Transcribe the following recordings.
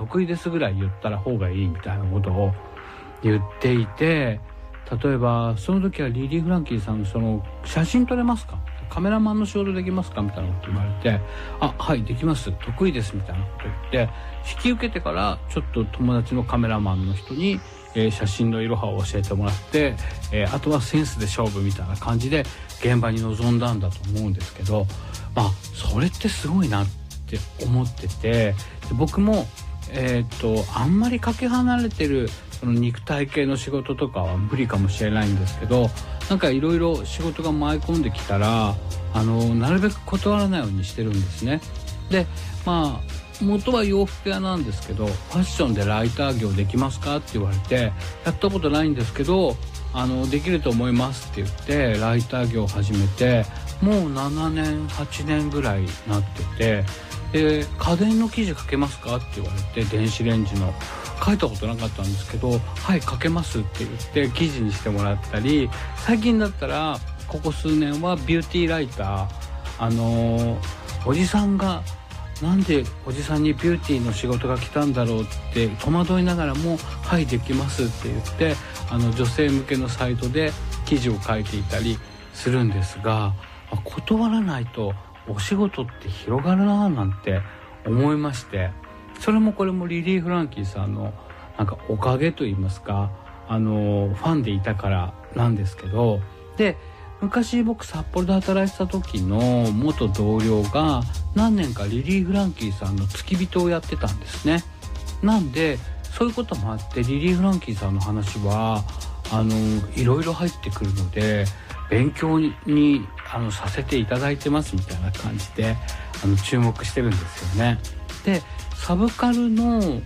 得意ですぐらい言ったら方がいいみたいなことを言っていて、例えばその時はリリー・フランキーさんのその写真撮れますか、カメラマンの仕事できますかみたいなこと言われて、あ、はいできます、得意ですみたいなこと言って引き受けてから、ちょっと友達のカメラマンの人に、写真のいろはを教えてもらって、あとはセンスで勝負みたいな感じで現場に臨んだんだと思うんですけど、それってすごいなって思ってて、で僕もあんまりかけ離れてるその肉体系の仕事とかは無理かもしれないんですけど、なんかいろいろ仕事が舞い込んできたらなるべく断らないようにしてるんですね。で元は洋服屋なんですけど、ファッションでライター業できますかって言われて、やったことないんですけどできると思いますって言ってライター業を始めて、もう7年8年ぐらいなってて、で家電の記事書けますかって言われて、電子レンジの書いたことなかったんですけど、はい書けますって言って記事にしてもらったり、最近だったらここ数年はビューティーライター、おじさんがなんでおじさんにビューティーの仕事が来たんだろうって戸惑いながらも、はいできますって言って女性向けのサイトで記事を書いていたりするんですが、断らないとお仕事って広がるななんて思いまして、それもこれもリリー・フランキーさんのなんかおかげといいますか、ファンでいたからなんですけど、で昔僕札幌で働いてた時の元同僚が何年かリリー・フランキーさんの付き人をやってたんですね。なんでそういうこともあって、リリー・フランキーさんの話はいろいろ入ってくるので勉強にさせていただいてますみたいな感じで注目してるんですよね。でサブカルの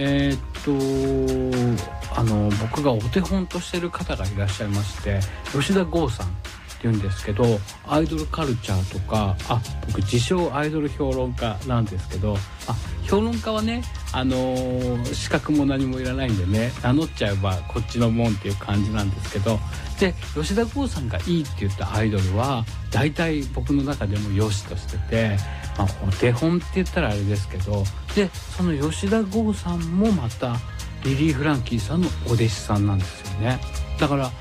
僕がお手本としてる方がいらっしゃいまして、吉田剛さんって言うんですけど、アイドルカルチャーとか、僕自称アイドル評論家なんですけど、評論家はね資格も何もいらないんでね、名乗っちゃえばこっちのもんっていう感じなんですけど、で吉田剛さんがいいって言ったアイドルは大体僕の中でも良しとしてて、お手本って言ったらあれですけど、でその吉田剛さんもまたリリー・フランキーさんのお弟子さんなんですよね。だから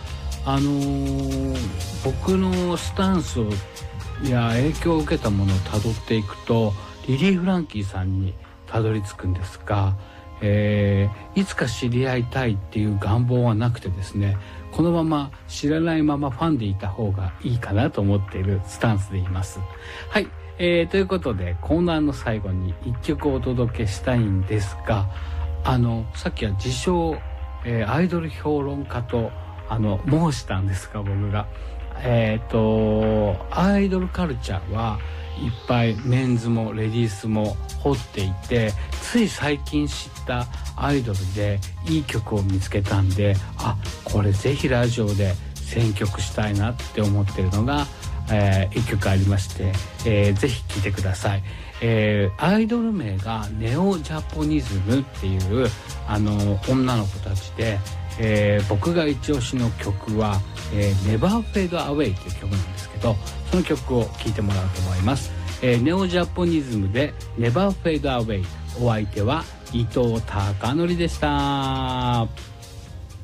僕のスタンスや影響を受けたものをたどっていくとリリー・フランキーさんにたどり着くんですが、いつか知り合いたいっていう願望はなくてですね、このまま知らないままファンでいた方がいいかなと思っているスタンスでいます。はい、ということでコーナーの最後に一曲お届けしたいんですが、さっきは自称、アイドル評論家と申したんですが、僕がアイドルカルチャーはいっぱいメンズもレディースも掘っていて、つい最近知ったアイドルでいい曲を見つけたんで、これぜひラジオで選曲したいなって思ってるのが、一曲ありまして、ぜひ聴いてください。アイドル名がネオジャポニズムっていう女の子たちで、僕が一押しの曲は、Never Fade Away っていう曲なんですけど、その曲を聴いてもらおうと思います。ネオジャポニズムで Never Fade Away。お相手は伊藤孝則でした。